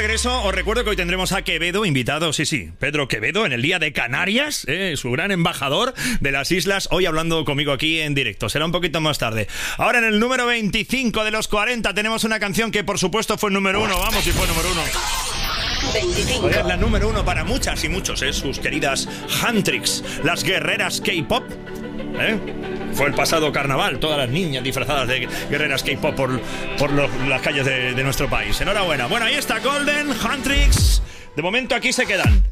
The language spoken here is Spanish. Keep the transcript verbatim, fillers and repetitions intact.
regreso, os recuerdo que hoy tendremos a Quevedo invitado, sí, sí, Pedro Quevedo, en el Día de Canarias, eh, su gran embajador de las islas, hoy hablando conmigo aquí en directo. Será un poquito más tarde. Ahora en el número veinticinco de los cuarenta tenemos una canción que por supuesto fue número uno. Vamos, si fue número uno. veinticinco. Es la número uno para muchas y muchos, ¿eh? Sus queridas Huntrix, las guerreras K-pop. ¿Eh? Fue el pasado carnaval, todas las niñas disfrazadas de guerreras K-pop por, por los, las calles de, de nuestro país. Enhorabuena. Bueno, ahí está Golden, Huntrix. De momento aquí se quedan.